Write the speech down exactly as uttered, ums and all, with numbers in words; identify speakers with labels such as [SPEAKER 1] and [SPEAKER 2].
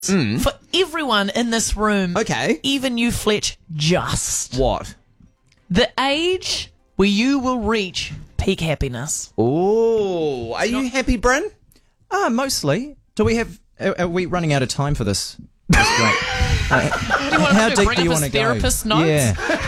[SPEAKER 1] Mm.
[SPEAKER 2] For everyone in this room.
[SPEAKER 1] Okay.
[SPEAKER 2] Even you, Fletch, just.
[SPEAKER 1] What?
[SPEAKER 2] The age where you will reach peak happiness.
[SPEAKER 1] Oh, are you happy, Bryn?
[SPEAKER 3] Ah, mostly. Do we have? Are, are we running out of time for this? This great. Uh,
[SPEAKER 2] do you want
[SPEAKER 3] how
[SPEAKER 2] to do?
[SPEAKER 3] deep
[SPEAKER 2] Bring
[SPEAKER 3] do you
[SPEAKER 2] up
[SPEAKER 3] want
[SPEAKER 2] his
[SPEAKER 3] to go?
[SPEAKER 2] therapist notes?
[SPEAKER 3] Yeah.